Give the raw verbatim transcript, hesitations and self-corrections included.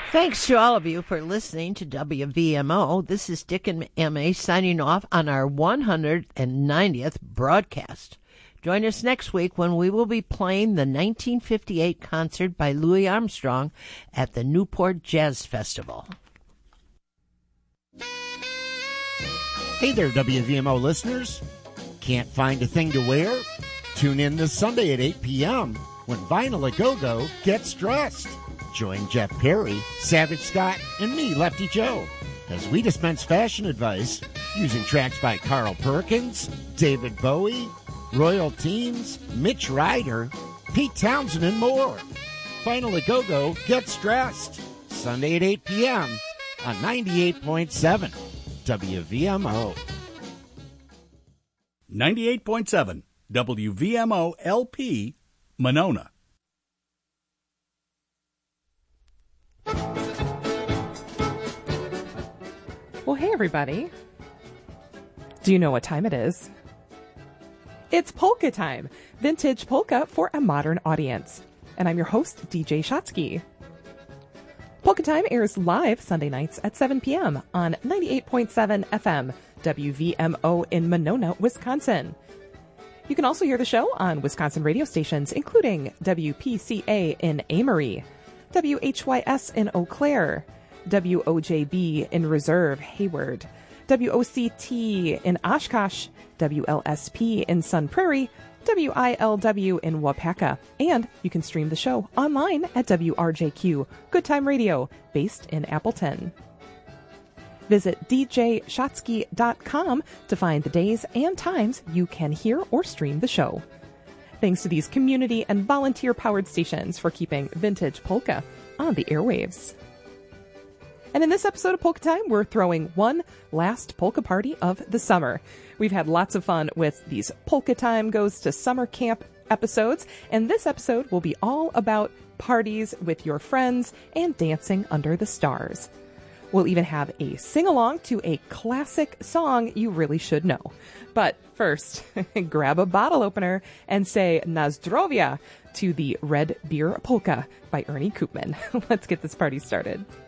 Thanks to all of you for listening to W V M O. This is Dick and M A signing off on our one hundred ninetieth broadcast. Join us next week when we will be playing the nineteen fifty-eight concert by Louis Armstrong at the Newport Jazz Festival. Hey there, W V M O listeners. Can't find a thing to wear? Tune in this Sunday at eight p.m. when Vinyl A Go-Go gets dressed. Join Jeff Perry, Savage Scott, and me, Lefty Joe, as we dispense fashion advice using tracks by Carl Perkins, David Bowie, Royal Teens, Mitch Ryder, Pete Townsend, and more. Vinyl A Go-Go gets dressed. Sunday at eight p.m. on ninety-eight point seven W V M O. ninety-eight point seven W V M O L P, Monona. Well, hey, everybody. Do you know what time it is? It's polka time, vintage polka for a modern audience. And I'm your host, D J Shotsky. Polka Time airs live Sunday nights at seven p.m. on ninety-eight point seven F M, W V M O in Monona, Wisconsin. You can also hear the show on Wisconsin radio stations, including W P C A in Amory, W H Y S in Eau Claire, W O J B in Reserve, Hayward, W O C T in Oshkosh, W L S P in Sun Prairie, W I L W in Wapaka, and you can stream the show online at W R J Q, Good Time Radio, based in Appleton. Visit D J Shotsky dot com to find the days and times you can hear or stream the show. Thanks to these community and volunteer-powered stations for keeping vintage polka on the airwaves. And in this episode of Polka Time, we're throwing one last polka party of the summer. We've had lots of fun with these Polka Time Goes to Summer Camp episodes, and this episode will be all about parties with your friends and dancing under the stars. We'll even have a sing-along to a classic song you really should know. But first, grab a bottle opener and say Na zdrowia to the Red Beer Polka by Ernie Koopman. Let's get this party started.